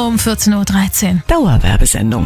um 14.13 Uhr. Dauerwerbesendung.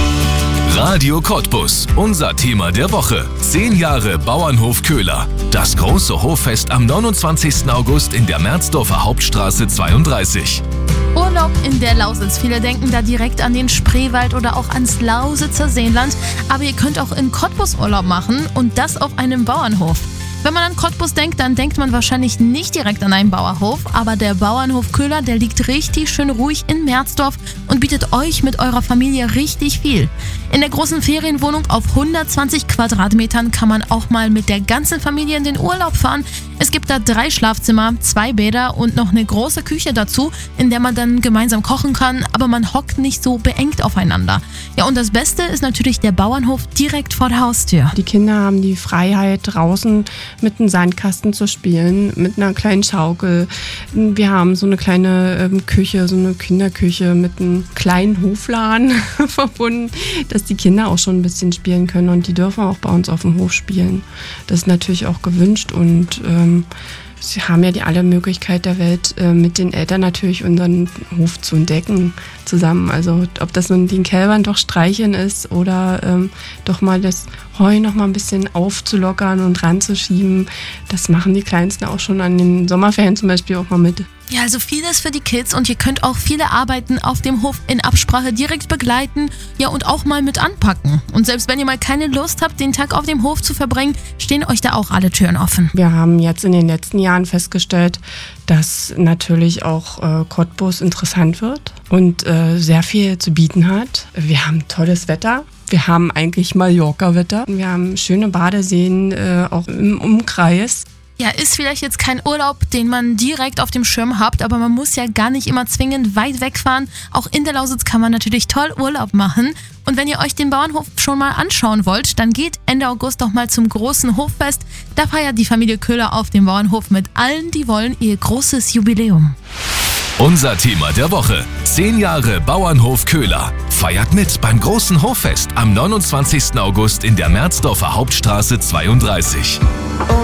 Radio Cottbus, unser Thema der Woche. 10 Jahre Bauernhof Köhler. Das große Hoffest am 29. August in der Merzdorfer Hauptstraße 32. Urlaub in der Lausitz. Viele denken da direkt an den Spreewald oder auch ans Lausitzer Seenland. Aber ihr könnt auch in Cottbus Urlaub machen und das auf einem Bauernhof. Wenn man an Cottbus denkt, dann denkt man wahrscheinlich nicht direkt an einen Bauernhof, aber der Bauernhof Köhler, der liegt richtig schön ruhig in Merzdorf und bietet euch mit eurer Familie richtig viel. In der großen Ferienwohnung auf 120 Quadratmetern kann man auch mal mit der ganzen Familie in den Urlaub fahren. Es gibt da 3 Schlafzimmer, 2 Bäder und noch eine große Küche dazu, in der man dann gemeinsam kochen kann, aber man hockt nicht so beengt aufeinander. Ja, und das Beste ist natürlich der Bauernhof direkt vor der Haustür. Die Kinder haben die Freiheit, draußen mit einem Sandkasten zu spielen, mit einer kleinen Schaukel. Wir haben so eine kleine Küche, so eine Kinderküche mit einem kleinen Hofladen verbunden, dass die Kinder auch schon ein bisschen spielen können und die dürfen auch bei uns auf dem Hof spielen. Das ist natürlich auch gewünscht und sie haben ja alle Möglichkeit der Welt, mit den Eltern natürlich unseren Hof zu entdecken zusammen. Also ob das nun den Kälbern doch streicheln ist oder doch mal das Heu noch mal ein bisschen aufzulockern und ranzuschieben. Das machen die Kleinsten auch schon an den Sommerferien zum Beispiel auch mal mit. Ja, also vieles für die Kids und ihr könnt auch viele Arbeiten auf dem Hof in Absprache direkt begleiten, ja und auch mal mit anpacken. Und selbst wenn ihr mal keine Lust habt, den Tag auf dem Hof zu verbringen, stehen euch da auch alle Türen offen. Wir haben jetzt in den letzten Jahren festgestellt, dass natürlich auch Cottbus interessant wird und sehr viel zu bieten hat. Wir haben tolles Wetter. Wir haben eigentlich Mallorca-Wetter. Wir haben schöne Badeseen auch im Umkreis. Ja, ist vielleicht jetzt kein Urlaub, den man direkt auf dem Schirm habt, aber man muss ja gar nicht immer zwingend weit wegfahren. Auch in der Lausitz kann man natürlich toll Urlaub machen. Und wenn ihr euch den Bauernhof schon mal anschauen wollt, dann geht Ende August doch mal zum großen Hoffest. Da feiert die Familie Köhler auf dem Bauernhof mit allen, die wollen, ihr großes Jubiläum. Unser Thema der Woche. 10 Jahre Bauernhof Köhler. Feiert mit beim großen Hoffest am 29. August in der Merzdorfer Hauptstraße 32.